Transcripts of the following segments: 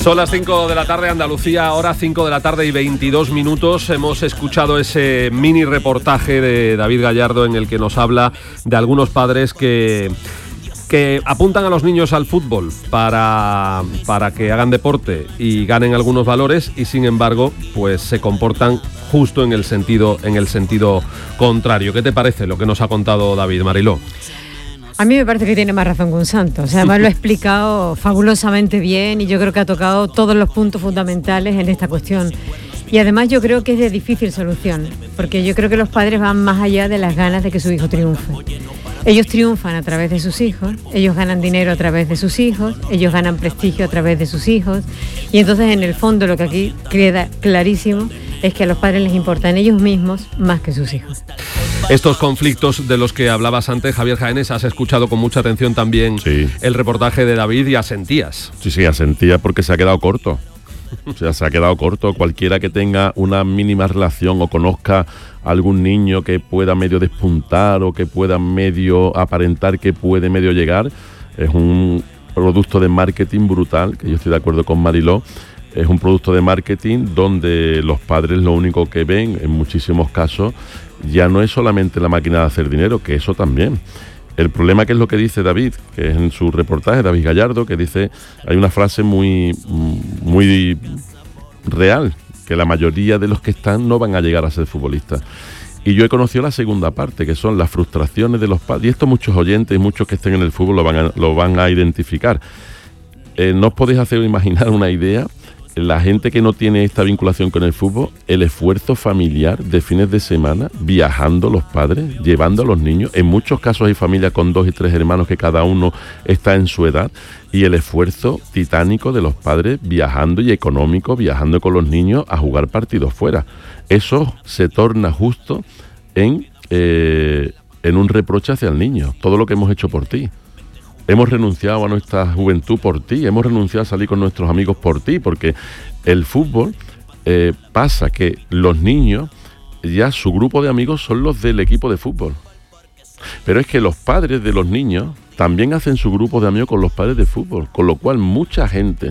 Son las 5 de la tarde, Andalucía, ahora 5 de la tarde y 22 minutos. Hemos escuchado ese mini reportaje de David Gallardo en el que nos habla de algunos padres que apuntan a los niños al fútbol para que hagan deporte y ganen algunos valores y sin embargo pues se comportan justo en el sentido contrario. ¿Qué te parece lo que nos ha contado David, Mariló? A mí me parece que tiene más razón que un santo. O sea, además lo ha explicado fabulosamente bien y yo creo que ha tocado todos los puntos fundamentales en esta cuestión. Y además yo creo que es de difícil solución, porque yo creo que los padres van más allá de las ganas de que su hijo triunfe. Ellos triunfan a través de sus hijos, ellos ganan dinero a través de sus hijos, ellos ganan prestigio a través de sus hijos. Y entonces en el fondo lo que aquí queda clarísimo es que a los padres les importan ellos mismos más que sus hijos. Estos conflictos de los que hablabas antes, Javier Jaénes, has escuchado con mucha atención también el reportaje de David y asentías. Sí, asentía porque se ha quedado corto. O sea, se ha quedado corto. Cualquiera que tenga una mínima relación o conozca a algún niño que pueda medio despuntar o que pueda medio aparentar que puede medio llegar, es un producto de marketing brutal, que yo estoy de acuerdo con Mariló. Es un producto de marketing donde los padres lo único que ven, en muchísimos casos, ya no es solamente la máquina de hacer dinero, que eso también. El problema, que es lo que dice David, que es en su reportaje, David Gallardo, que dice, hay una frase muy real, que la mayoría de los que están no van a llegar a ser futbolistas. Y yo he conocido la segunda parte, que son las frustraciones de los padres, y esto muchos oyentes y muchos que estén en el fútbol lo van a identificar. No os podéis hacer imaginar una idea, la gente que no tiene esta vinculación con el fútbol, el esfuerzo familiar de fines de semana, viajando los padres, llevando a los niños. En muchos casos hay familias con 2 y 3 hermanos que cada uno está en su edad, y el esfuerzo titánico de los padres viajando y económico, viajando con los niños a jugar partidos fuera. Eso se torna justo en un reproche hacia el niño. Todo lo que hemos hecho por ti. Hemos renunciado a nuestra juventud por ti, hemos renunciado a salir con nuestros amigos por ti, porque el fútbol pasa que los niños, ya su grupo de amigos son los del equipo de fútbol. Pero es que los padres de los niños también hacen su grupo de amigos con los padres de fútbol, con lo cual mucha gente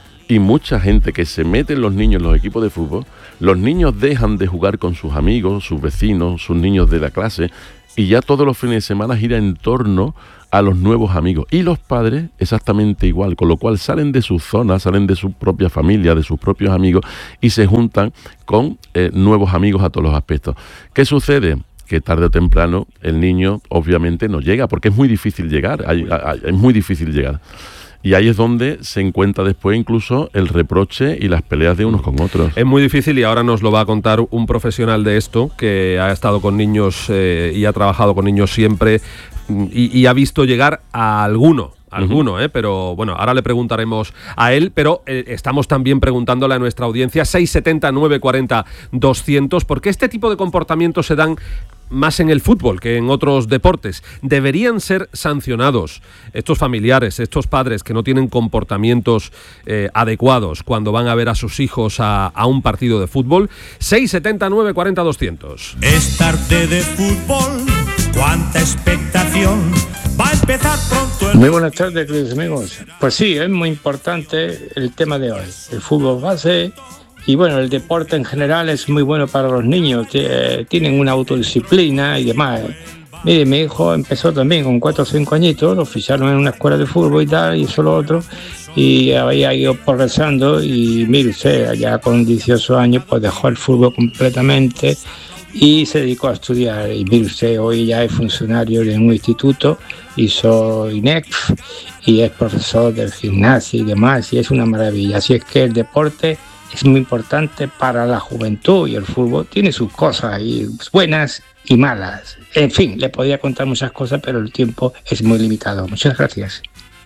que se mete en los niños en los equipos de fútbol, los niños dejan de jugar con sus amigos, sus vecinos, sus niños de la clase, y ya todos los fines de semana gira en torno a los nuevos amigos. Y los padres exactamente igual, con lo cual salen de su zona, salen de su propia familia, de sus propios amigos, y se juntan con nuevos amigos a todos los aspectos. ¿Qué sucede? Que tarde o temprano el niño obviamente no llega, porque es muy difícil llegar, es muy difícil llegar. Y ahí es donde se encuentra después incluso el reproche y las peleas de unos con otros. Es muy difícil, y ahora nos lo va a contar un profesional de esto, que ha estado con niños y ha trabajado con niños siempre y ha visto llegar a alguno, pero bueno, ahora le preguntaremos a él, pero estamos también preguntándole a nuestra audiencia, 670 940 200, porque este tipo de comportamientos se dan más en el fútbol que en otros deportes. ¿Deberían ser sancionados estos familiares, estos padres que no tienen comportamientos adecuados cuando van a ver a sus hijos a un partido de fútbol? 670 940 200. Es tarde de fútbol, cuánta expectación. Va a empezar pronto. Muy buenas tardes, queridos amigos. Pues sí, es muy importante el tema de hoy. El fútbol base y bueno, el deporte en general es muy bueno para los niños. Tienen una autodisciplina y demás. Mire, mi hijo empezó también con 4 o 5 añitos, lo ficharon en una escuela de fútbol y tal, y eso lo otro, y había ido progresando y mire usted, ya con 18 años pues dejó el fútbol completamente y se dedicó a estudiar. Y mire usted, hoy ya es funcionario de un instituto, hizo INEF y es profesor del gimnasio y demás, y es una maravilla. Así es que el deporte es muy importante para la juventud y el fútbol tiene sus cosas y buenas y malas. En fin, le podría contar muchas cosas, pero el tiempo es muy limitado. Muchas gracias.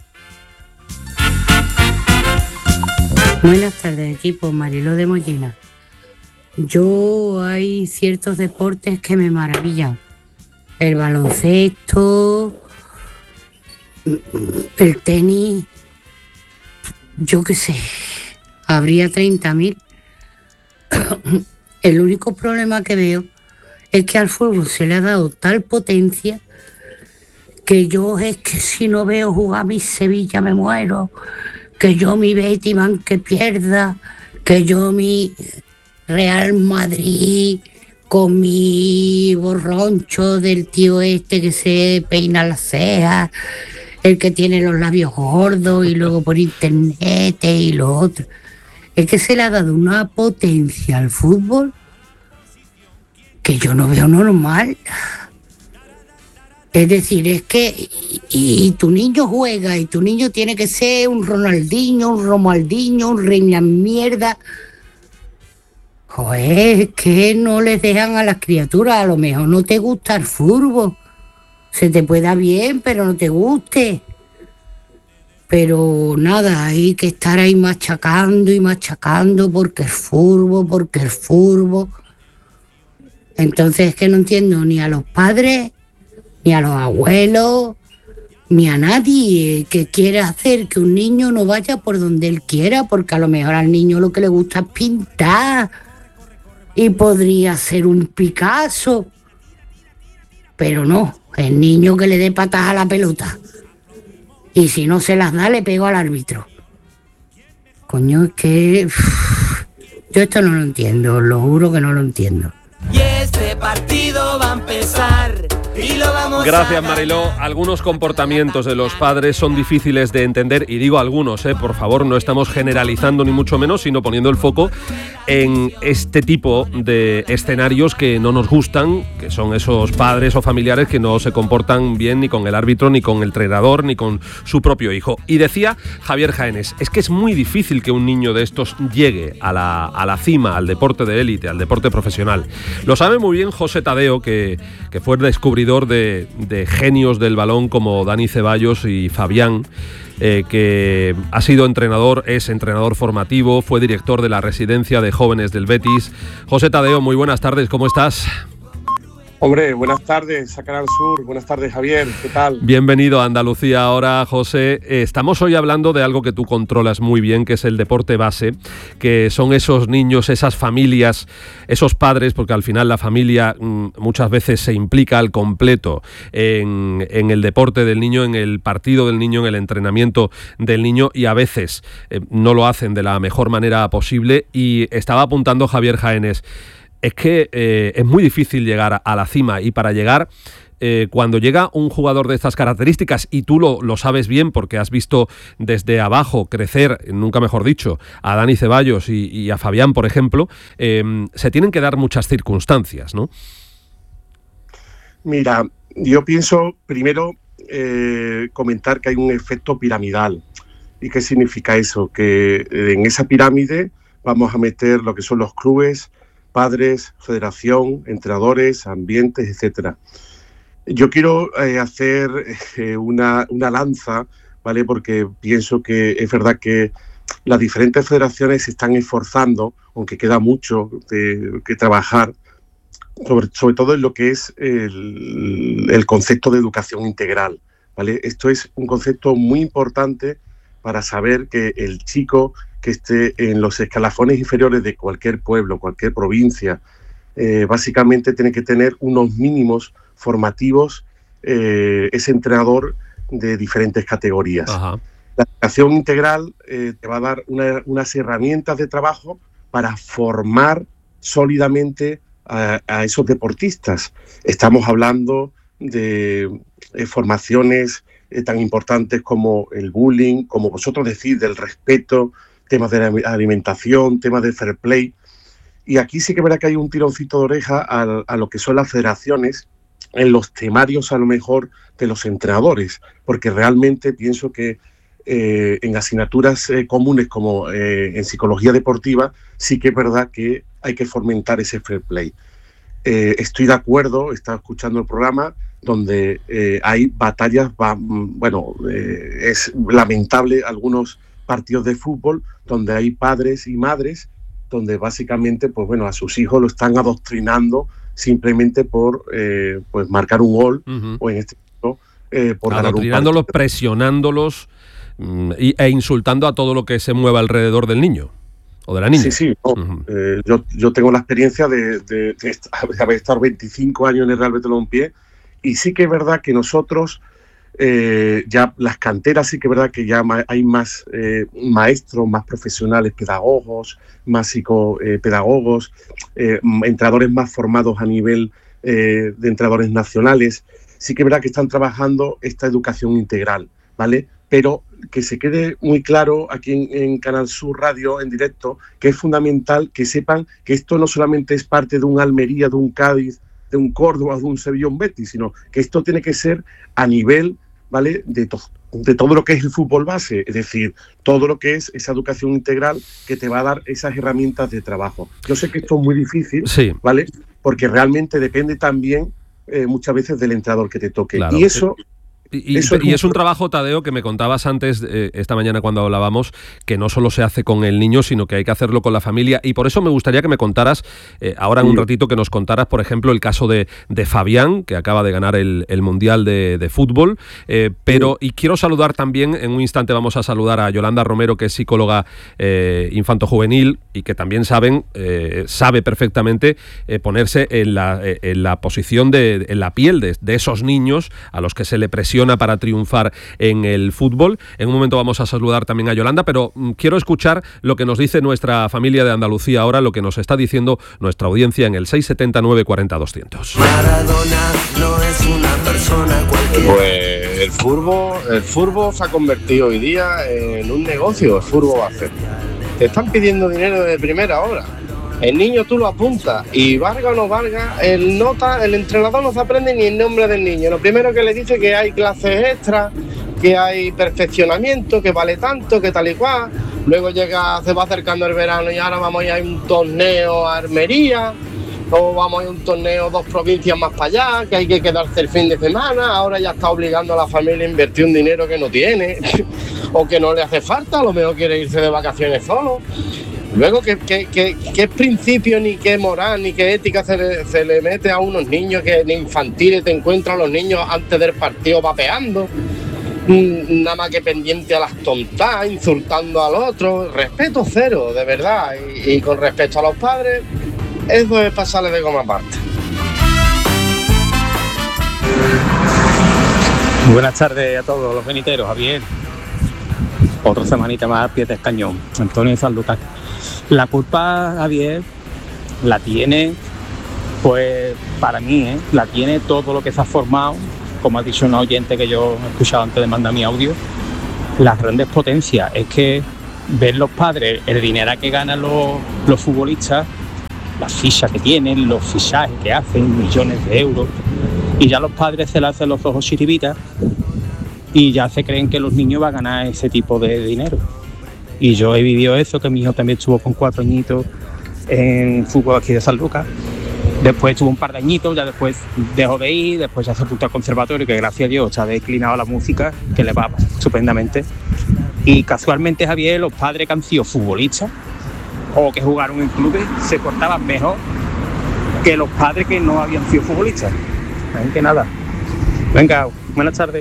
Buenas tardes, equipo. Mariló de Mollina. Hay ciertos deportes que me maravillan. El baloncesto, el tenis, yo qué sé, habría 30.000. El único problema que veo es que al fútbol se le ha dado tal potencia que yo es que si no veo jugar a mi Sevilla me muero, que yo mi Betis que pierda, que yo mi Real Madrid con mi borroncho del tío este que se peina las cejas, el que tiene los labios gordos y luego por internet y lo otro. Es que se le ha dado una potencia al fútbol que yo no veo normal. Es decir, es que y tu niño juega y tu niño tiene que ser un Ronaldinho, un Romaldinho, un reina mierda. Joder, es que no les dejan a las criaturas, a lo mejor no te gusta el fútbol. Se te puede dar bien, pero no te guste. Pero nada, hay que estar ahí machacando y machacando porque el fútbol. Entonces es que no entiendo ni a los padres, ni a los abuelos, ni a nadie que quiera hacer que un niño no vaya por donde él quiera, porque a lo mejor al niño lo que le gusta es pintar y podría ser un Picasso. Pero no, el niño que le dé patas a la pelota. Y si no se las da, le pego al árbitro. Coño, es que... yo esto no lo entiendo, lo juro que no lo entiendo. Y este partido va a empezar y lo vamos Gracias, Mariló. Algunos comportamientos de los padres son difíciles de entender, y digo algunos, por favor, no estamos generalizando ni mucho menos, sino poniendo el foco en este tipo de escenarios que no nos gustan, que son esos padres o familiares que no se comportan bien ni con el árbitro, ni con el entrenador, ni con su propio hijo. Y decía Javier Jaénes, es que es muy difícil que un niño de estos llegue a la cima, al deporte de élite, al deporte profesional. Lo sabe muy bien José Tadeo, que fue el descubridor de genios del balón como Dani Ceballos y Fabián, que ha sido entrenador, es entrenador formativo, fue director de la residencia de jóvenes del Betis. José Tadeo, muy buenas tardes, ¿cómo estás? Hombre, buenas tardes a Canal Sur, buenas tardes Javier, ¿qué tal? Bienvenido a Andalucía ahora, José. Estamos hoy hablando de algo que tú controlas muy bien, que es el deporte base, que son esos niños, esas familias, esos padres, porque al final la familia muchas veces se implica al completo en el deporte del niño, en el partido del niño, en el entrenamiento del niño, y a veces no lo hacen de la mejor manera posible. Y estaba apuntando Javier Jaénes, es que es muy difícil llegar a la cima, y para llegar, cuando llega un jugador de estas características, y tú lo sabes bien porque has visto desde abajo crecer, nunca mejor dicho, a Dani Ceballos y a Fabián, por ejemplo, se tienen que dar muchas circunstancias, ¿no? Mira, yo pienso primero comentar que hay un efecto piramidal. ¿Y qué significa eso? Que en esa pirámide vamos a meter lo que son los clubes, padres, federación, entrenadores, ambientes, etcétera. Yo quiero hacer una lanza, ¿vale? Porque pienso que es verdad que las diferentes federaciones se están esforzando, aunque queda mucho que trabajar, sobre todo en lo que es el concepto de educación integral, ¿vale? Esto es un concepto muy importante para saber que el chico que esté en los escalafones inferiores de cualquier pueblo, cualquier provincia, básicamente tiene que tener unos mínimos formativos, ese entrenador de diferentes categorías. Ajá. La educación integral te va a dar unas herramientas de trabajo para formar sólidamente a esos deportistas. Estamos hablando de formaciones tan importantes como el bullying, como vosotros decís, del respeto, temas de la alimentación, temas de fair play. Y aquí sí que verá que hay un tironcito de oreja a lo que son las federaciones en los temarios, a lo mejor, de los entrenadores, porque realmente pienso que en asignaturas comunes como en psicología deportiva sí que es verdad que hay que fomentar ese fair play. Estoy de acuerdo, estaba escuchando el programa donde hay batallas, es lamentable algunos partidos de fútbol donde hay padres y madres donde básicamente a sus hijos lo están adoctrinando simplemente por marcar un gol, o en este caso por ganar un adoctrinándolos, partido. Presionándolos e insultando a todo lo que se mueva alrededor del niño o de la niña. Sí, yo tengo la experiencia de haber estado 25 años en el Real Betis Balompié, y sí que es verdad que nosotros ya las canteras sí que es verdad que ya hay más maestros, más profesionales, pedagogos, más psicopedagogos, entrenadores más formados a nivel de entrenadores nacionales. Sí que es verdad que están trabajando esta educación integral, ¿vale? Pero que se quede muy claro aquí en Canal Sur Radio, en directo, que es fundamental que sepan que esto no solamente es parte de un Almería, de un Cádiz, de un Córdoba, de un Sevilla, un Betis, sino que esto tiene que ser a nivel, ¿vale?, de todo lo que es el fútbol base, es decir, todo lo que es esa educación integral que te va a dar esas herramientas de trabajo. Yo sé que esto es muy difícil, sí, ¿vale?, porque realmente depende también muchas veces del entrenador que te toque. Claro. Y eso... Y es un trabajo, Tadeo, que me contabas antes, esta mañana cuando hablábamos, que no solo se hace con el niño, sino que hay que hacerlo con la familia. Y por eso me gustaría que me contaras, ahora en un ratito, que nos contaras, por ejemplo, el caso de Fabián, que acaba de ganar el Mundial de Fútbol. Y quiero saludar también, en un instante vamos a saludar a Yolanda Romero, que es psicóloga infanto-juvenil y que también sabe perfectamente ponerse en la posición, en la piel de esos niños a los que se le presiona para triunfar en el fútbol. En un momento vamos a saludar también a Yolanda, pero quiero escuchar lo que nos dice nuestra familia de Andalucía ahora, lo que nos está diciendo nuestra audiencia en el 679 40 200. Maradona no es una persona cualquiera. Pues el fútbol se ha convertido hoy día en un negocio, el fútbol base. Te están pidiendo dinero de primera hora. El niño tú lo apuntas y valga o no valga, el entrenador no se aprende ni el nombre del niño. Lo primero que le dice que hay clases extras, que hay perfeccionamiento, que vale tanto, que tal y cual. Luego se va acercando el verano y ahora vamos a ir a un torneo a Almería, o vamos a ir a un torneo 2 provincias más para allá, que hay que quedarse el fin de semana. Ahora ya está obligando a la familia a invertir un dinero que no tiene o que no le hace falta, a lo mejor quiere irse de vacaciones solo. Luego, ¿qué principio, ni qué moral, ni qué ética se le mete a unos niños que en infantiles te encuentran a los niños antes del partido vapeando? Nada más que pendiente a las tontas, insultando al otro. Respeto cero, de verdad. Y con respecto a los padres, eso es pasarle de goma aparte. Buenas tardes a todos los veniteros, Javier. Otra semanita más al pie del cañón. Antonio de San Lucas. La culpa, Javier, la tiene, pues para mí, la tiene todo lo que se ha formado, como ha dicho un oyente que yo he escuchado antes de mandar mi audio, las grandes potencias. Es que ven los padres el dinero que ganan los futbolistas, las fichas que tienen, los fichajes que hacen, millones de euros, y ya los padres se le hacen los ojos chiribitas y ya se creen que los niños van a ganar ese tipo de dinero. Y yo he vivido eso, que mi hijo también estuvo con 4 añitos en fútbol aquí de San Lucas. Después estuvo un par de añitos, ya después dejó de ir, después ya se apuntó al conservatorio, que gracias a Dios se ha declinado la música, que le va estupendamente. Y casualmente, Javier, los padres que han sido futbolistas o que jugaron en clubes se portaban mejor que los padres que no habían sido futbolistas. Así que nada. Venga, buenas tardes.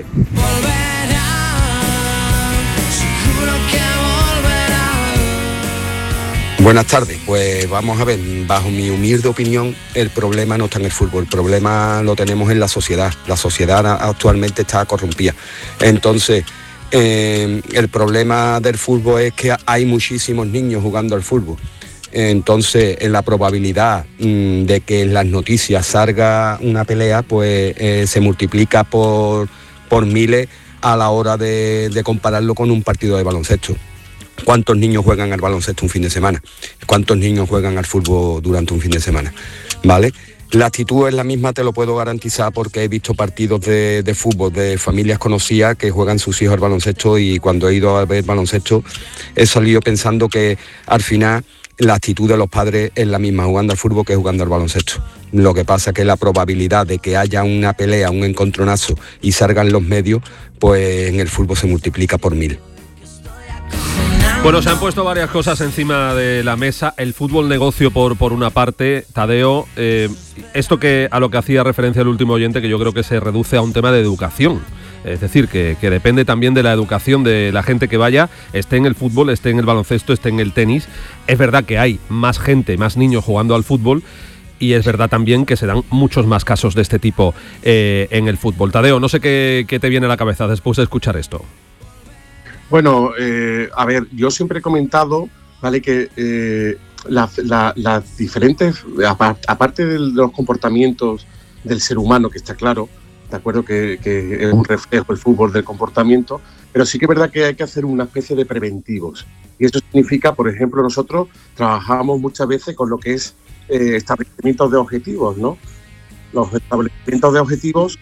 Buenas tardes, pues vamos a ver, bajo mi humilde opinión, el problema no está en el fútbol, el problema lo tenemos en la sociedad actualmente está corrompida. Entonces, el problema del fútbol es que hay muchísimos niños jugando al fútbol. Entonces, la probabilidad de que en las noticias salga una pelea, pues se multiplica por miles a la hora de compararlo con un partido de baloncesto. ¿Cuántos niños juegan al baloncesto un fin de semana? ¿Cuántos niños juegan al fútbol durante un fin de semana? ¿Vale? La actitud es la misma, te lo puedo garantizar, porque he visto partidos de fútbol de familias conocidas que juegan sus hijos al baloncesto, y cuando he ido a ver baloncesto he salido pensando que al final la actitud de los padres es la misma jugando al fútbol que jugando al baloncesto. Lo que pasa es que la probabilidad de que haya una pelea, un encontronazo y salgan los medios, pues en el fútbol se multiplica por 1000. Bueno, se han puesto varias cosas encima de la mesa. El fútbol negocio por una parte, Tadeo. Esto que a lo que hacía referencia el último oyente, que yo creo que se reduce a un tema de educación. Es decir, que depende también de la educación de la gente que vaya, esté en el fútbol, esté en el baloncesto, esté en el tenis. Es verdad que hay más gente, más niños jugando al fútbol, y es verdad también que se dan muchos más casos de este tipo en el fútbol. Tadeo, no sé qué te viene a la cabeza después de escuchar esto. Bueno, a ver, yo siempre he comentado, ¿vale?, que las diferentes, aparte de los comportamientos del ser humano, que está claro, de acuerdo que es un reflejo el fútbol del comportamiento, pero sí que es verdad que hay que hacer una especie de preventivos. Y eso significa, por ejemplo, nosotros trabajamos muchas veces con lo que es establecimientos de objetivos, ¿no? Los establecimientos de objetivos...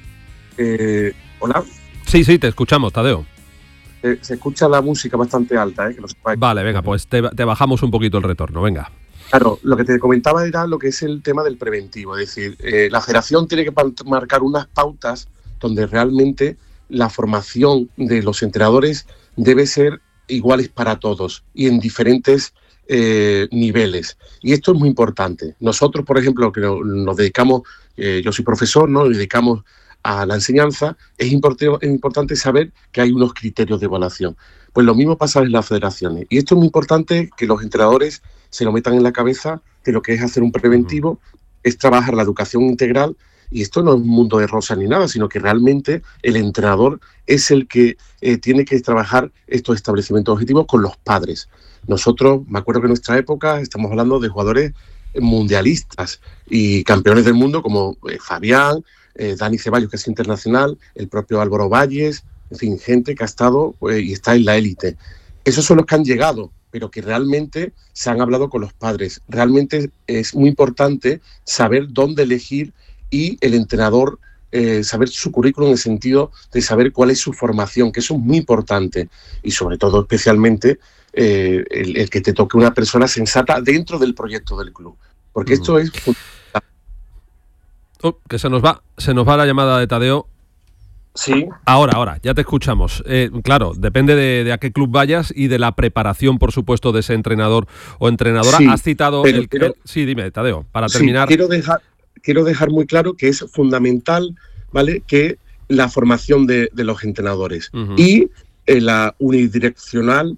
¿Hola? Sí, te escuchamos, Tadeo. Se escucha la música bastante alta, que lo sepáis. Vale, venga, pues te bajamos un poquito el retorno, venga. Claro, lo que te comentaba era lo que es el tema del preventivo, es decir, la federación tiene que marcar unas pautas donde realmente la formación de los entrenadores debe ser iguales para todos y en diferentes niveles. Y esto es muy importante. Nosotros, por ejemplo, que nos dedicamos, yo soy profesor, ¿no?, nos dedicamos a la enseñanza, es importante saber que hay unos criterios de evaluación. Pues lo mismo pasa en las federaciones. Y esto es muy importante que los entrenadores se lo metan en la cabeza, que lo que es hacer un preventivo es trabajar la educación integral, y esto no es un mundo de rosa ni nada, sino que realmente el entrenador es el que tiene que trabajar estos establecimientos objetivos con los padres. Nosotros, me acuerdo que en nuestra época estamos hablando de jugadores mundialistas y campeones del mundo como Fabián, Dani Ceballos, que es internacional, el propio Álvaro Valles, en fin, gente que ha estado y está en la élite. Esos son los que han llegado, pero que realmente se han hablado con los padres. Realmente es muy importante saber dónde elegir y el entrenador saber su currículum en el sentido de saber cuál es su formación, que eso es muy importante. Y sobre todo, especialmente, el que te toque una persona sensata dentro del proyecto del club. Porque esto es fundamental. Que se nos va la llamada de Tadeo. Sí. Ahora, ya te escuchamos. Claro, depende de a qué club vayas y de la preparación, por supuesto, de ese entrenador o entrenadora. Sí, has citado sí, dime, Tadeo, para terminar. Quiero dejar muy claro que es fundamental, ¿vale?, que la formación de los entrenadores y la unidireccional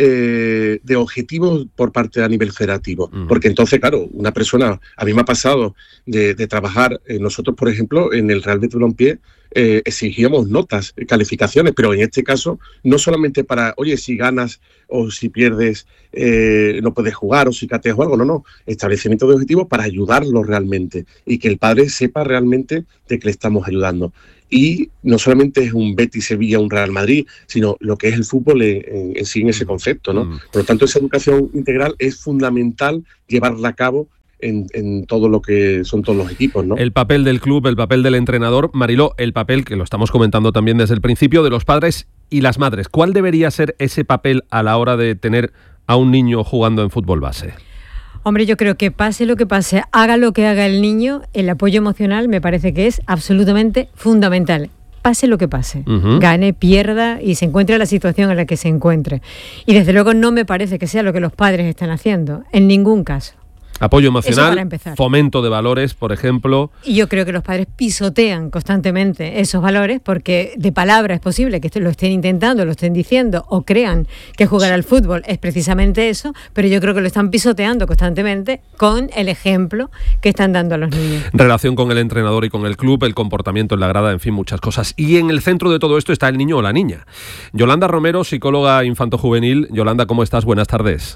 de objetivos por parte a nivel federativo. Porque entonces, claro, una persona, a mí me ha pasado de trabajar, nosotros, por ejemplo, en el Real Betis Balompié exigíamos notas, calificaciones, pero en este caso no solamente para, oye, si ganas o si pierdes no puedes jugar o si cateas o algo, no, establecimiento de objetivos para ayudarlo realmente y que el padre sepa realmente de que le estamos ayudando. Y no solamente es un Betis, Sevilla, un Real Madrid, sino lo que es el fútbol en sí, en ese concepto, ¿no? Por lo tanto, esa educación integral es fundamental llevarla a cabo en todo lo que son todos los equipos, ¿no? El papel del club, el papel del entrenador, Mariló, el papel, que lo estamos comentando también desde el principio, de los padres y las madres. ¿Cuál debería ser ese papel a la hora de tener a un niño jugando en fútbol base? Hombre, yo creo que pase lo que pase, haga lo que haga el niño, el apoyo emocional me parece que es absolutamente fundamental. Pase lo que pase, gane, pierda y se encuentre en la situación en la que se encuentre. Y desde luego no me parece que sea lo que los padres están haciendo, en ningún caso. Apoyo emocional, fomento de valores, por ejemplo. Y yo creo que los padres pisotean constantemente esos valores porque de palabra es posible que lo estén intentando, lo estén diciendo o crean que jugar al fútbol es precisamente eso, pero yo creo que lo están pisoteando constantemente con el ejemplo que están dando a los niños. Relación con el entrenador y con el club, el comportamiento en la grada, en fin, muchas cosas. Y en el centro de todo esto está el niño o la niña. Yolanda Romero, psicóloga infantojuvenil. Yolanda, ¿cómo estás? Buenas tardes.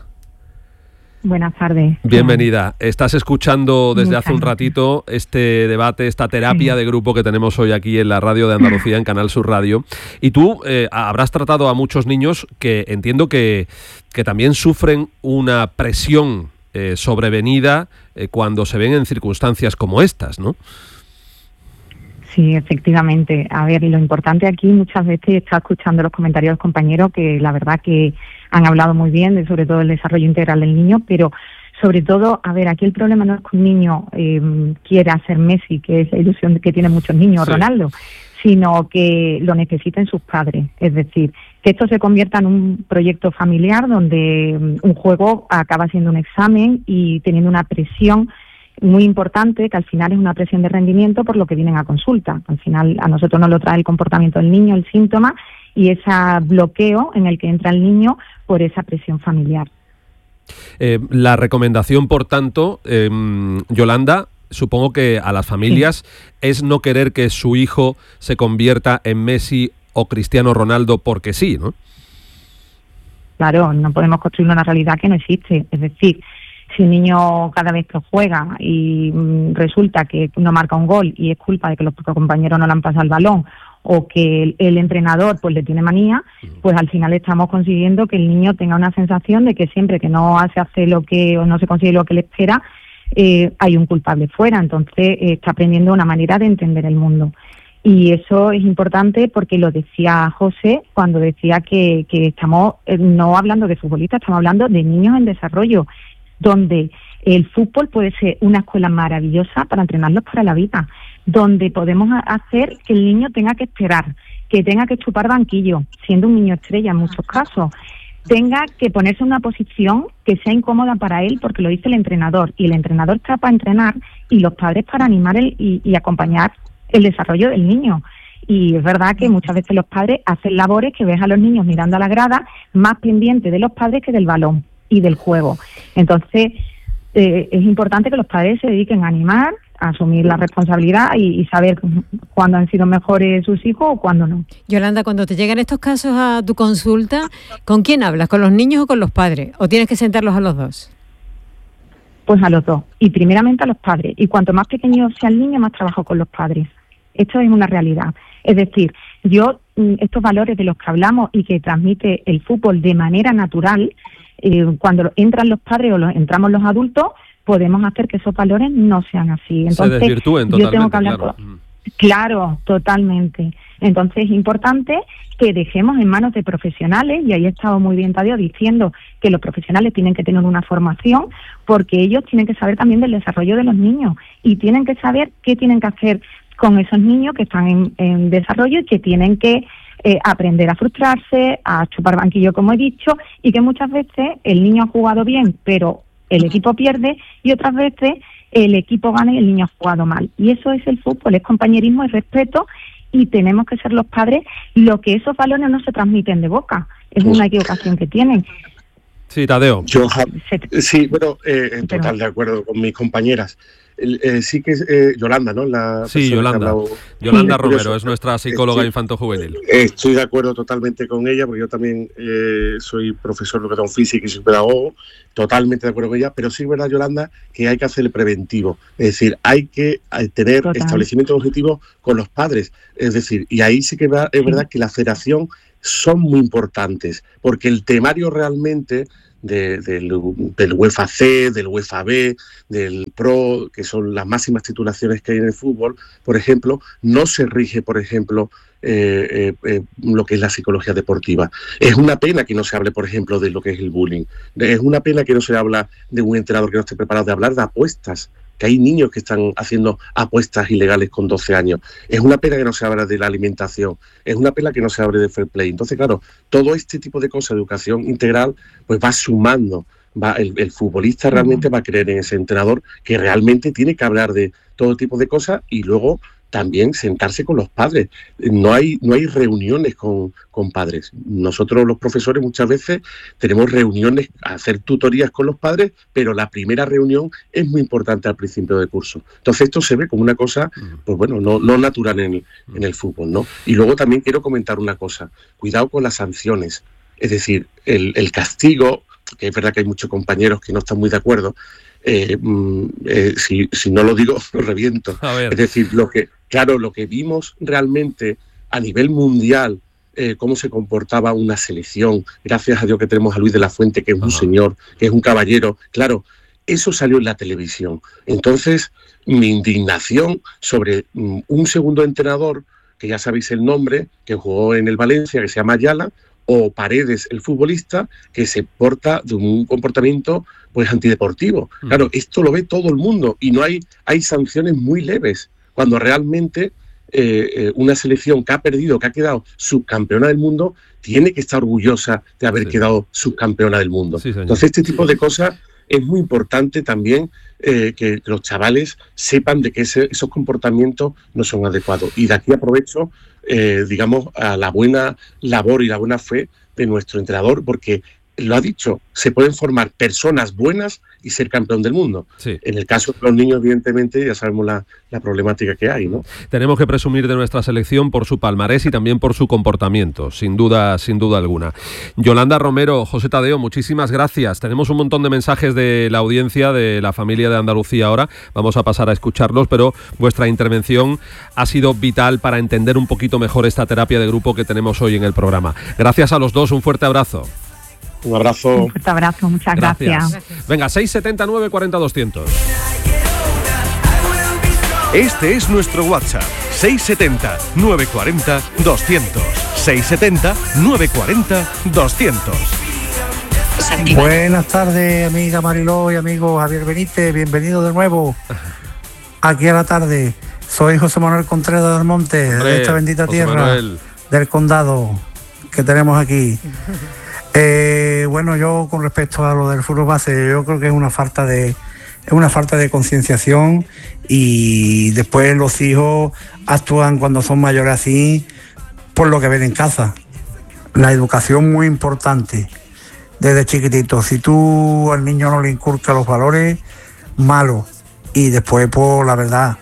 Buenas tardes. Bienvenida. Estás escuchando desde hace un ratito este debate, esta terapia de grupo que tenemos hoy aquí en la radio de Andalucía, en Canal Sur Radio. Y tú habrás tratado a muchos niños que entiendo que también sufren una presión sobrevenida cuando se ven en circunstancias como estas, ¿no? Sí, efectivamente. A ver, lo importante aquí muchas veces está escuchando los comentarios de los compañeros que la verdad que han hablado muy bien de sobre todo el desarrollo integral del niño, pero sobre todo, a ver, aquí el problema no es que un niño quiera ser Messi, que es la ilusión que tienen muchos niños, sí, Ronaldo, sino que lo necesiten sus padres. Es decir, que esto se convierta en un proyecto familiar donde un juego acaba siendo un examen y teniendo una presión muy importante, que al final es una presión de rendimiento por lo que vienen a consulta. Al final a nosotros nos lo trae el comportamiento del niño, el síntoma, y ese bloqueo en el que entra el niño por esa presión familiar. La recomendación, por tanto, Yolanda, supongo que a las familias es no querer que su hijo se convierta en Messi o Cristiano Ronaldo porque sí, ¿no? Claro, no podemos construir una realidad que no existe. Es decir, si un niño cada vez que juega y resulta que no marca un gol y es culpa de que los compañeros no le han pasado el balón o que el entrenador pues le tiene manía, pues al final estamos consiguiendo que el niño tenga una sensación de que siempre que no se hace lo que o no se consigue lo que le espera, hay un culpable fuera. Entonces está aprendiendo una manera de entender el mundo. Y eso es importante porque lo decía José cuando decía que estamos no hablando de futbolistas, estamos hablando de niños en desarrollo, donde el fútbol puede ser una escuela maravillosa para entrenarlos para la vida, donde podemos hacer que el niño tenga que esperar, que tenga que chupar banquillo, siendo un niño estrella en muchos casos, tenga que ponerse en una posición que sea incómoda para él porque lo dice el entrenador, y el entrenador está para entrenar y los padres para animar y acompañar el desarrollo del niño. Y es verdad que muchas veces los padres hacen labores que ves a los niños mirando a la grada más pendientes de los padres que del balón y del juego. Entonces es importante que los padres se dediquen a animar, a asumir la responsabilidad y saber cuándo han sido mejores sus hijos o cuándo no. Yolanda, cuando te llegan estos casos a tu consulta, ¿con quién hablas? ¿Con los niños o con los padres? ¿O tienes que sentarlos a los dos? Pues a los dos, y primeramente a los padres. Y cuanto más pequeño sea el niño, más trabajo con los padres. Esto es una realidad. Es decir, yo estos valores de los que hablamos y que transmite el fútbol de manera natural, cuando entran los padres o entramos los adultos, podemos hacer que esos valores no sean así. Entonces, se desvirtúen totalmente, yo tengo que hablar claro, totalmente. Entonces es importante que dejemos en manos de profesionales, y ahí ha estado muy bien Tadeo diciendo que los profesionales tienen que tener una formación, porque ellos tienen que saber también del desarrollo de los niños y tienen que saber qué tienen que hacer con esos niños que están en desarrollo y que tienen que aprender a frustrarse, a chupar banquillo, como he dicho, y que muchas veces el niño ha jugado bien, pero el equipo pierde, y otras veces el equipo gana y el niño ha jugado mal. Y eso es el fútbol, es compañerismo y respeto, y tenemos que ser los padres lo que esos valores no se transmiten de boca. Es una equivocación que tienen. Sí, Tadeo. Sí, bueno, total de acuerdo con mis compañeras. Sí que Yolanda, ¿no? Sí, Yolanda. Yolanda Romero es nuestra psicóloga infanto-juvenil. Estoy de acuerdo totalmente con ella, porque yo también soy profesor de educación física y soy pedagogo, totalmente de acuerdo con ella, pero sí es verdad, Yolanda, que hay que hacer el preventivo. Es decir, hay que tener establecimiento de objetivos con los padres. Es decir, y ahí sí que es verdad que la federación son muy importantes, porque el temario realmente del UEFA C, del UEFA B, del Pro, que son las máximas titulaciones que hay en el fútbol, por ejemplo, no se rige, por ejemplo, lo que es la psicología deportiva. Es una pena que no se hable, por ejemplo, de lo que es el bullying. Es una pena que no se habla de un entrenador que no esté preparado, de hablar de apuestas, que hay niños que están haciendo apuestas ilegales con 12 años. Es una pena que no se hable de la alimentación, es una pena que no se hable de fair play. Entonces, claro, todo este tipo de cosas, educación integral, pues va sumando. El futbolista realmente va a creer en ese entrenador que realmente tiene que hablar de todo tipo de cosas, y luego también sentarse con los padres. No hay reuniones con padres. Nosotros los profesores muchas veces tenemos reuniones, hacer tutorías con los padres, pero la primera reunión es muy importante al principio del curso. Entonces esto se ve como una cosa, pues bueno, no natural en el fútbol, ¿no? Y luego también quiero comentar una cosa. Cuidado con las sanciones. Es decir, el castigo, que es verdad que hay muchos compañeros que no están muy de acuerdo, si no lo digo, lo reviento. Es decir, lo que vimos realmente a nivel mundial, cómo se comportaba una selección, gracias a Dios que tenemos a Luis de la Fuente, que es un señor, que es un caballero, claro, eso salió en la televisión. Entonces, mi indignación sobre un segundo entrenador, que ya sabéis el nombre, que jugó en el Valencia, que se llama Ayala, o Paredes, el futbolista, que se porta de un comportamiento pues antideportivo. Claro, esto lo ve todo el mundo, y no hay sanciones muy leves, cuando realmente una selección que ha perdido, que ha quedado subcampeona del mundo, tiene que estar orgullosa de haber quedado subcampeona del mundo. Sí, entonces, este tipo de cosas es muy importante también, que los chavales sepan de que esos comportamientos no son adecuados. Y de aquí aprovecho, digamos, a la buena labor y la buena fe de nuestro entrenador, porque lo ha dicho, se pueden formar personas buenas y ser campeón del mundo. Sí. En el caso de los niños, evidentemente, ya sabemos la problemática que hay, ¿no? Tenemos que presumir de nuestra selección por su palmarés y también por su comportamiento, sin duda alguna. Yolanda Romero, José Tadeo, muchísimas gracias. Tenemos un montón de mensajes de la audiencia, de la familia de Andalucía ahora. Vamos a pasar a escucharlos, pero vuestra intervención ha sido vital para entender un poquito mejor esta terapia de grupo que tenemos hoy en el programa. Gracias a los dos, un fuerte abrazo. Un abrazo. Un fuerte abrazo, muchas gracias. Venga, 679 40 200. Este es nuestro WhatsApp, 670 940 200. 670 940 200. Buenas tardes, amiga Mariló y amigo Javier Benítez, bienvenido de nuevo aquí a la tarde. Soy José Manuel Contreras del Monte, de esta bendita José tierra Manuel del condado que tenemos aquí. Bueno, yo con respecto a lo del fútbol base, yo creo que es una falta de concienciación, y después los hijos actúan cuando son mayores así por lo que ven en casa. La educación muy importante desde chiquitito. Si tú al niño no le inculcas los valores, malo. Y después, pues la verdad,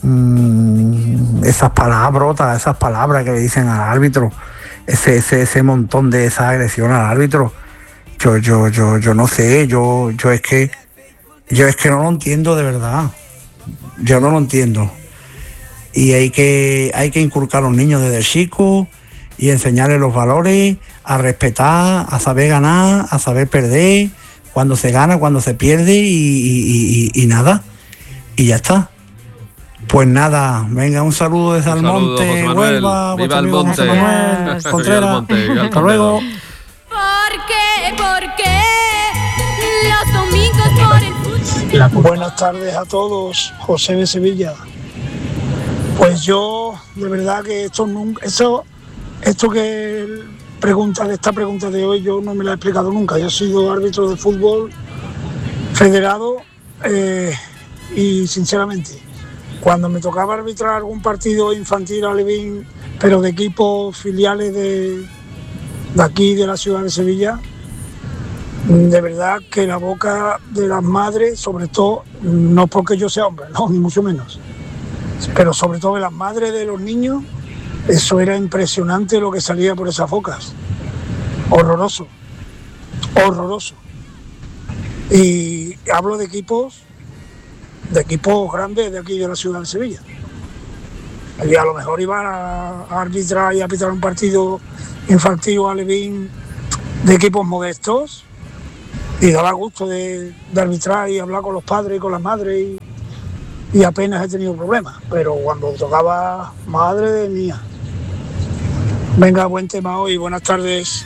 esas palabras que le dicen al árbitro, ese montón de esa agresión al árbitro, yo no sé, yo es que no lo entiendo de verdad. Yo no lo entiendo. Y hay que inculcar a los niños desde chicos y enseñarles los valores, a respetar, a saber ganar, a saber perder, cuando se gana, cuando se pierde y nada. Y ya está. Pues nada, venga, un saludo desde Almonte, Huelva, viva el monte, Contreras, hasta luego. Porque los domingos por el fútbol. Buenas tardes a todos, José de Sevilla. Pues yo, de verdad que esto que esta pregunta de hoy, yo no me la he explicado nunca. Yo he sido árbitro de fútbol federado y sinceramente, cuando me tocaba arbitrar algún partido infantil alevín, pero de equipos filiales de aquí, de la ciudad de Sevilla, de verdad que la boca de las madres, sobre todo, no porque yo sea hombre, no, ni mucho menos, pero sobre todo de las madres de los niños, eso era impresionante lo que salía por esas bocas. Horroroso. Y hablo de equipos grandes de aquí de la ciudad de Sevilla. Y a lo mejor iban a arbitrar y a pitar un partido infantil o alevín de equipos modestos, y daba gusto de arbitrar y hablar con los padres y con las madres, y apenas he tenido problemas. Pero cuando tocaba, madre mía. Venga, buen tema hoy, buenas tardes.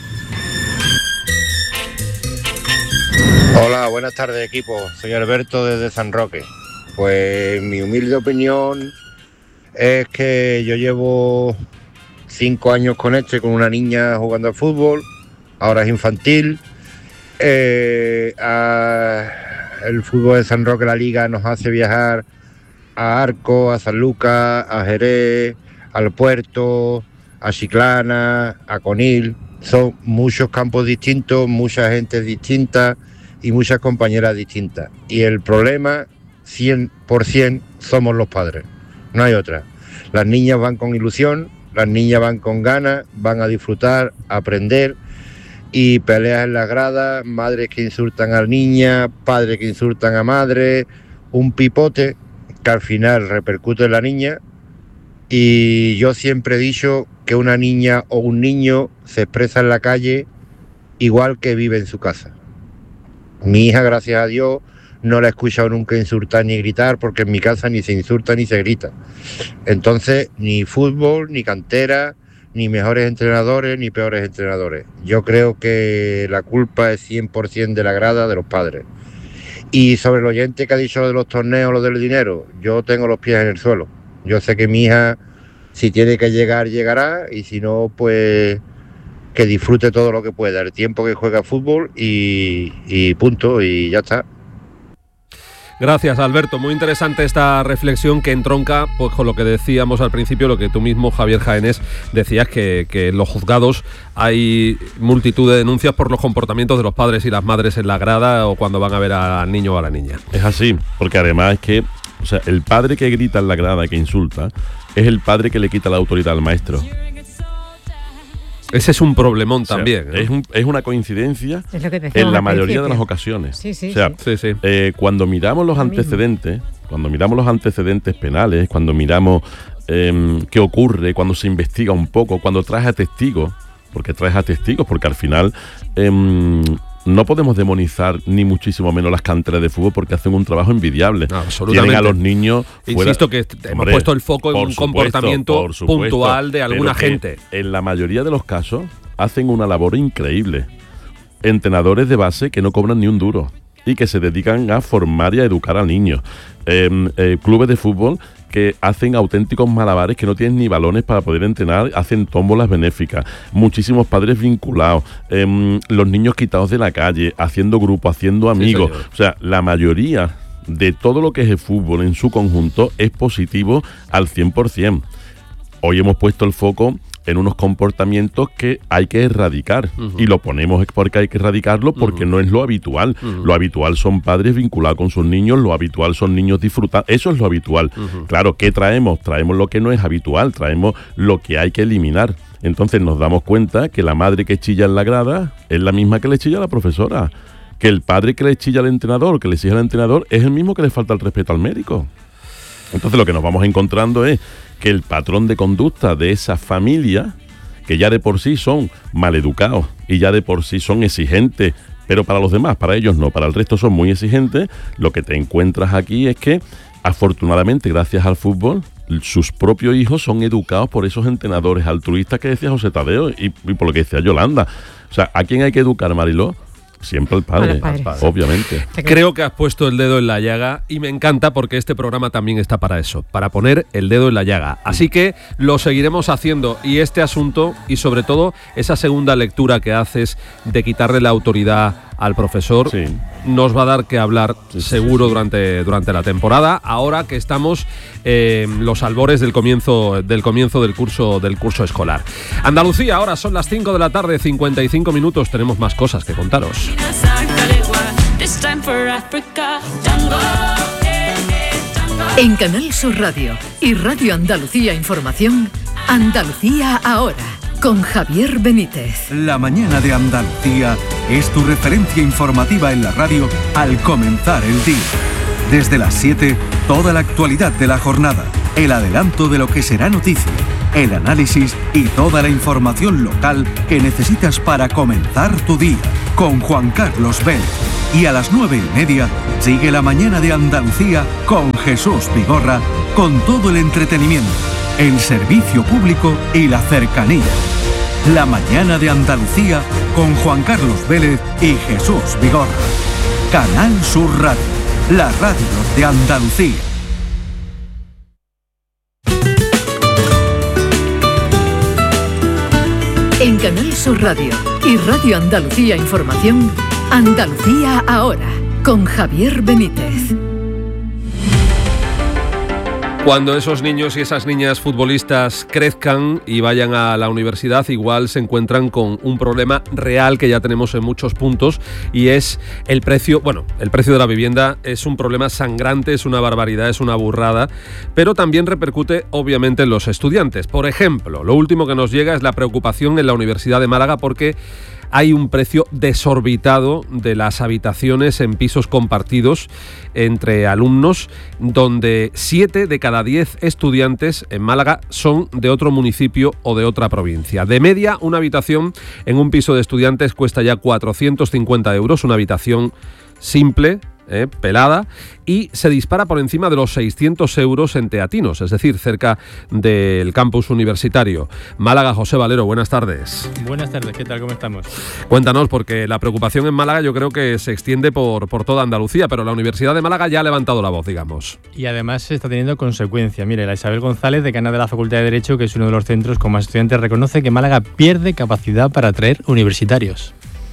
Hola, buenas tardes equipo, soy Alberto desde San Roque. Pues mi humilde opinión es que yo llevo 5 años con una niña jugando al fútbol, ahora es infantil. El fútbol de San Roque, la liga, nos hace viajar a Arco, a San Lucas, a Jerez, al Puerto, a Chiclana, a Conil. Son muchos campos distintos, mucha gente distinta y muchas compañeras distintas. Y el problema, 100%, somos los padres. No hay otra. Las niñas van con ilusión, las niñas van con ganas, van a disfrutar, a aprender, y peleas en las gradas, madres que insultan a niña, padres que insultan a madre, un pipote que al final repercute en la niña. Y yo siempre he dicho que una niña o un niño se expresa en la calle igual que vive en su casa. Mi hija, gracias a Dios, no la he escuchado nunca insultar ni gritar, porque en mi casa ni se insulta ni se grita. Entonces, ni fútbol, ni cantera, ni mejores entrenadores, ni peores entrenadores. Yo creo que la culpa es 100% de la grada, de los padres. Y sobre el oyente que ha dicho de los torneos, lo del dinero, yo tengo los pies en el suelo. Yo sé que mi hija, si tiene que llegar, llegará, y si no, pues que disfrute todo lo que pueda, el tiempo que juega fútbol y punto, y ya está. Gracias, Alberto. Muy interesante esta reflexión que entronca pues, con lo que decíamos al principio, lo que tú mismo, Javier Jaenés, decías, que en los juzgados hay multitud de denuncias por los comportamientos de los padres y las madres en la grada o cuando van a ver al niño o a la niña. Es así, porque además es que, o sea, el padre que grita en la grada, que insulta, es el padre que le quita la autoridad al maestro. Ese es un problemón también. Es una coincidencia Es lo que te en la mayoría de las ocasiones. Sí, sí, o sea, sí. Cuando miramos los antecedentes, penales, cuando miramos qué ocurre, cuando se investiga un poco, cuando traes a testigos, porque al final no podemos demonizar ni muchísimo menos las canteras de fútbol porque hacen un trabajo envidiable. Absolutamente. Tienen a los niños fuera. Insisto que hemos puesto el foco en un comportamiento puntual de alguna gente. En la mayoría de los casos hacen una labor increíble. Entrenadores de base que no cobran ni un duro y que se dedican a formar y a educar al niño. Clubes de fútbol que hacen auténticos malabares, que no tienen ni balones para poder entrenar, hacen tómbolas benéficas, muchísimos padres vinculados, los niños quitados de la calle, haciendo grupos, haciendo amigos. Sí, o sea, la mayoría de todo lo que es el fútbol en su conjunto es positivo al 100%. Hoy hemos puesto el foco en unos comportamientos que hay que erradicar. Y lo ponemos porque hay que erradicarlo porque no es lo habitual. Lo habitual son padres vinculados con sus niños, lo habitual son niños disfrutando. Eso es lo habitual. Claro, ¿qué traemos? Traemos lo que no es habitual, traemos lo que hay que eliminar. Entonces nos damos cuenta que la madre que chilla en la grada es la misma que le chilla a la profesora. Que el padre que le chilla al entrenador, que le exige al entrenador, es el mismo que le falta el respeto al médico. Entonces lo que nos vamos encontrando es que el patrón de conducta de esa familia, que ya de por sí son maleducados y ya de por sí son exigentes, pero para los demás, para ellos no, para el resto son muy exigentes, lo que te encuentras aquí es que, afortunadamente, gracias al fútbol, sus propios hijos son educados por esos entrenadores altruistas que decía José Tadeo y por lo que decía Yolanda. O sea, ¿a quién hay que educar, Mariló? Siempre al padre, obviamente. Creo que has puesto el dedo en la llaga y me encanta porque este programa también está para eso, para poner el dedo en la llaga. Así que lo seguiremos haciendo y este asunto y sobre todo esa segunda lectura que haces de quitarle la autoridad al profesor nos va a dar que hablar seguro durante la temporada, ahora que estamos los albores del comienzo del curso escolar. Andalucía, ahora son las 5 de la tarde, 55 minutos, tenemos más cosas que contaros. En Canal Sur Radio y Radio Andalucía Información, Andalucía ahora, con Javier Benítez. La mañana de Andalucía es tu referencia informativa en la radio al comenzar el día. Desde las 7, toda la actualidad de la jornada, el adelanto de lo que será noticia, el análisis y toda la información local que necesitas para comenzar tu día, con Juan Carlos Vélez. Y a las 9:30 sigue la mañana de Andalucía con Jesús Vigorra, con todo el entretenimiento, el servicio público y la cercanía. La mañana de Andalucía con Juan Carlos Vélez y Jesús Vigorra. Canal Sur Radio, la radio de Andalucía. En Canal Sur Radio y Radio Andalucía Información, Andalucía ahora, con Javier Benítez. Cuando esos niños y esas niñas futbolistas crezcan y vayan a la universidad, igual se encuentran con un problema real que ya tenemos en muchos puntos y es el precio. Bueno, el precio de la vivienda es un problema sangrante, es una barbaridad, es una burrada, pero también repercute obviamente en los estudiantes. Por ejemplo, lo último que nos llega es la preocupación en la Universidad de Málaga porque hay un precio desorbitado de las habitaciones en pisos compartidos entre alumnos, donde 7 de cada 10 estudiantes en Málaga son de otro municipio o de otra provincia. De media, una habitación en un piso de estudiantes cuesta ya 450 euros, una habitación simple, pelada, y se dispara por encima de los 600 euros en Teatinos, es decir, cerca del campus universitario. Málaga, José Valero, buenas tardes. Buenas tardes, ¿qué tal? ¿Cómo estamos? Cuéntanos, porque la preocupación en Málaga yo creo que se extiende por toda Andalucía, pero la Universidad de Málaga ya ha levantado la voz, digamos. Y además se está teniendo consecuencias. Mire, la Isabel González, decana de la Facultad de Derecho, que es uno de los centros con más estudiantes, reconoce que Málaga pierde capacidad para atraer universitarios.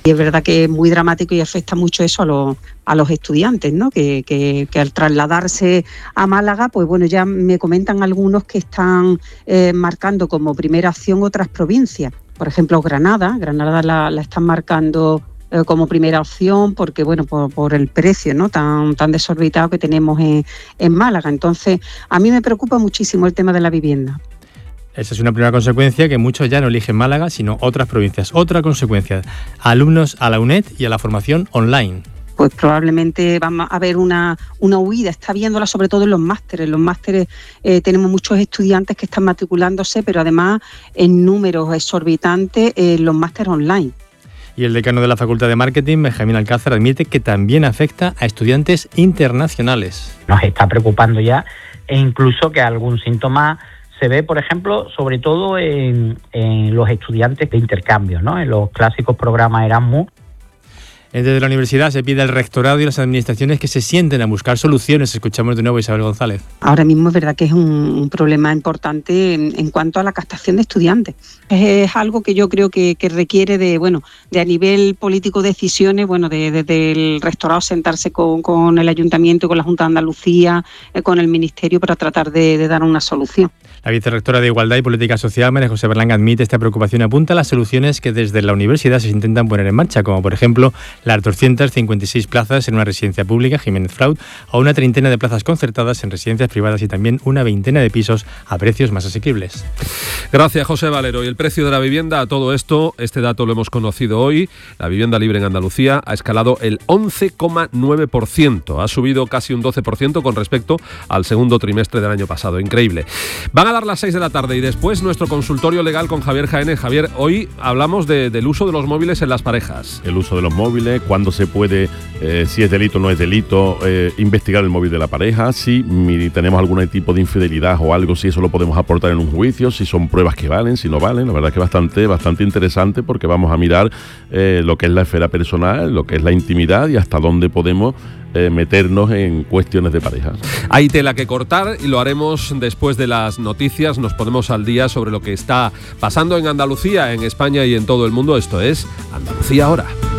Y es verdad que es muy dramático y afecta mucho eso a los estudiantes, ¿no? Que al trasladarse a Málaga, pues bueno, ya me comentan algunos que están marcando como primera opción otras provincias. Por ejemplo, Granada la están marcando como primera opción porque, bueno, por el precio, ¿no? tan desorbitado que tenemos en Málaga. Entonces, a mí me preocupa muchísimo el tema de la vivienda. Esa es una primera consecuencia, que muchos ya no eligen Málaga, sino otras provincias. Otra consecuencia, alumnos a la UNED y a la formación online. Pues probablemente vamos a ver una huida, está viéndola sobre todo en los másteres. Los másteres tenemos muchos estudiantes que están matriculándose, pero además en números exorbitantes los másteres online. Y el decano de la Facultad de Marketing, Benjamín Alcázar, admite que también afecta a estudiantes internacionales. Nos está preocupando ya, e incluso que algún síntoma se ve, por ejemplo, sobre todo en los estudiantes de intercambio, ¿no? En los clásicos programas Erasmus. Desde la universidad se pide al rectorado y a las administraciones que se sienten a buscar soluciones. Escuchamos de nuevo a Isabel González. Ahora mismo es verdad que es un problema importante en cuanto a la captación de estudiantes. Es algo que yo creo que requiere de a nivel político decisiones, desde el rectorado sentarse con el ayuntamiento, con la Junta de Andalucía, con el ministerio para tratar de dar una solución. La vicerrectora de Igualdad y Política Social, María José Berlanga, admite esta preocupación y apunta a las soluciones que desde la universidad se intentan poner en marcha, como por ejemplo las 256 plazas en una residencia pública, Jiménez Fraud, o una treintena de plazas concertadas en residencias privadas y también una veintena de pisos a precios más asequibles. Gracias, José Valero. Y el precio de la vivienda, a todo esto, este dato lo hemos conocido hoy, la vivienda libre en Andalucía ha escalado el 11,9%, ha subido casi un 12% con respecto al segundo trimestre del año pasado. Increíble. Van a dar las 6 de la tarde y después nuestro consultorio legal con Javier Jaénez. Javier, hoy hablamos del uso de los móviles en las parejas. El uso de los móviles, cuándo se puede, si es delito o no es delito, investigar el móvil de la pareja, si tenemos algún tipo de infidelidad o algo, si eso lo podemos aportar en un juicio, si son pruebas que valen, si no valen. La verdad es que bastante interesante, porque vamos a mirar lo que es la esfera personal, lo que es la intimidad y hasta dónde podemos meternos en cuestiones de pareja. Hay tela que cortar y lo haremos después de las noticias. Nos ponemos al día sobre lo que está pasando en Andalucía, en España y en todo el mundo. Esto es Andalucía Ahora.